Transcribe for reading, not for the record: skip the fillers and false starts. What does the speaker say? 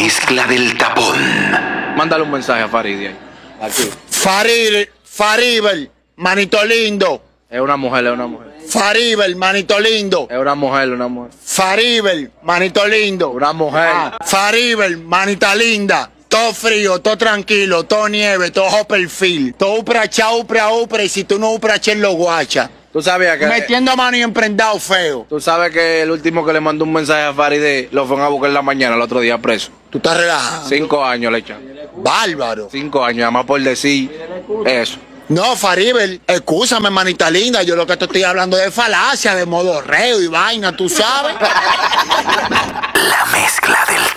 mezcla del tapón. Mándale un mensaje a Farid ahí. Aquí. Faribel, manito lindo. Es una mujer. Faribel, manito lindo. Es una mujer. Faribel, manito lindo. Una mujer. Faribel, manita linda. Todo frío, todo tranquilo, todo nieve, todo bajo perfil. Todo upra, upra, y si tú no upra, lo guacha. Tú sabías que... Metiendo mano y emprendado feo. Tú sabes que el último que le mandó un mensaje a Farid lo fueron a buscar en la mañana, el otro día preso. Tú estás relajado. 5 años le echan. Bárbaro. 5 años, además por decir eso. No, Faribel, excúsame, manita linda. Yo lo que te estoy hablando de falacia, de modorreo y vaina, tú sabes. La mezcla del